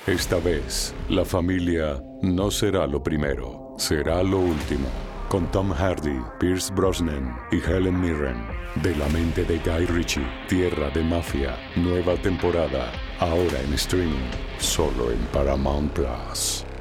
Esta vez, la familia no será lo primero, será lo último. Con Tom Hardy, Pierce Brosnan y Helen Mirren. De la mente de Guy Ritchie, Tierra de Mafia, nueva temporada, ahora en streaming, solo en Paramount Plus.